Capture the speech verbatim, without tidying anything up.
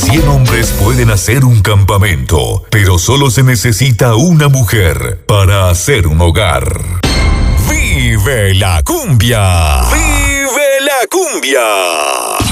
cien hombres pueden hacer un campamento, pero solo se necesita una mujer para hacer un hogar. ¡Vive la cumbia! ¡Vive la cumbia!